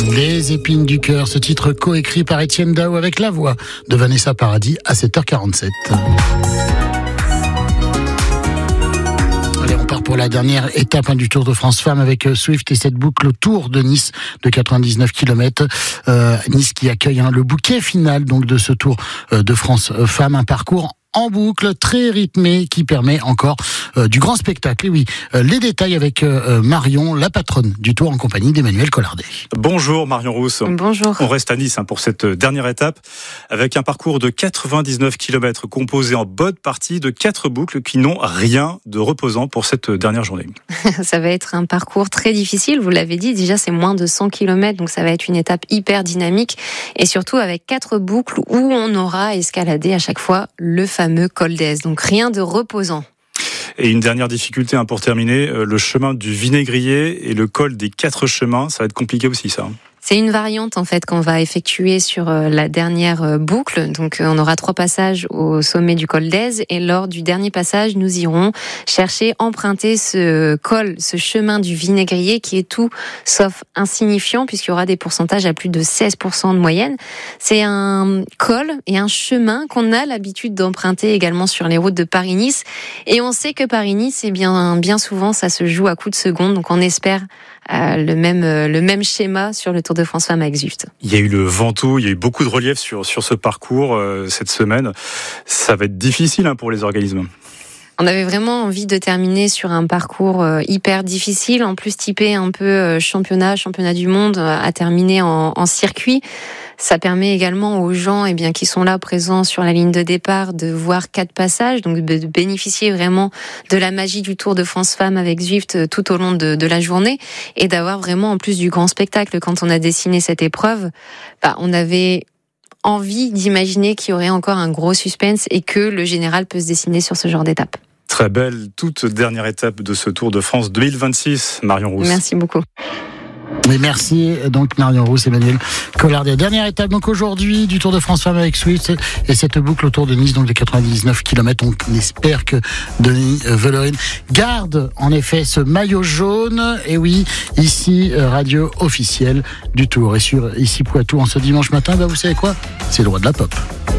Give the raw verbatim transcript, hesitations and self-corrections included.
Les épines du cœur, ce titre coécrit par Étienne Dao avec la voix de Vanessa Paradis à sept heures quarante-sept. Allez, on part pour la dernière étape hein, du Tour de France Femmes avec euh, Swift et cette boucle autour de Nice de quatre-vingt-dix-neuf kilomètres. Euh, nice qui accueille hein, le bouquet final donc de ce Tour euh, de France euh, Femmes, un parcours en boucle, très rythmé, qui permet encore euh, du grand spectacle. Et oui, euh, les détails avec euh, Marion, la patronne du Tour, en compagnie d'Emmanuel Collardet. Bonjour Marion Rousse. Bonjour. On reste à Nice hein, pour cette dernière étape, avec un parcours de quatre-vingt-dix-neuf kilomètres composé en bonne partie de quatre boucles qui n'ont rien de reposant pour cette dernière journée. Ça va être un parcours très difficile, vous l'avez dit, déjà c'est moins de cent kilomètres, donc ça va être une étape hyper dynamique, et surtout avec quatre boucles où on aura escaladé à chaque fois le fameux col d'Èze, donc rien de reposant. Et une dernière difficulté hein, pour terminer, le chemin du Vinaigrier et le col des Quatre Chemins, ça va être compliqué aussi ça. C'est une variante en fait qu'on va effectuer sur la dernière boucle. Donc on aura trois passages au sommet du col d'Èze et lors du dernier passage, nous irons chercher, emprunter ce col, ce chemin du Vinaigrier qui est tout sauf insignifiant puisqu'il y aura des pourcentages à plus de seize pour cent de moyenne. C'est un col et un chemin qu'on a l'habitude d'emprunter également sur les routes de Paris-Nice. Et on sait que Paris-Nice, eh bien, bien souvent, ça se joue à coups de seconde. Donc on espère euh, le même, euh, le même schéma sur le Tour de France Femmes avec Zwift. Il y a eu le Ventoux, il y a eu beaucoup de relief sur, sur ce parcours euh, cette semaine. Ça va être difficile hein, pour les organismes. On avait vraiment envie de terminer sur un parcours euh, hyper difficile, en plus typé un peu euh, championnat, championnat du monde, euh, à terminer en, en circuit. Ça permet également aux gens eh bien, qui sont là présents sur la ligne de départ de voir quatre passages, donc de bénéficier vraiment de la magie du Tour de France Femmes avec Zwift tout au long de, de la journée et d'avoir vraiment en plus du grand spectacle. Quand on a dessiné cette épreuve, bah, on avait envie d'imaginer qu'il y aurait encore un gros suspense et que le général peut se dessiner sur ce genre d'étape. Très belle toute dernière étape de ce Tour de France deux mille vingt-six, Marion Rousse. Merci beaucoup. Mais merci donc Marion Rousse, Emmanuel Collardet. Dernière étape donc aujourd'hui du Tour de France Femmes avec Swift et cette boucle autour de Nice donc de quatre-vingt-dix-neuf kilomètres. On espère que Denis Vellerine garde en effet ce maillot jaune. Et oui, ici radio officielle du Tour et sur ici Poitou en ce dimanche matin. Bah vous savez quoi, c'est le roi de la pop.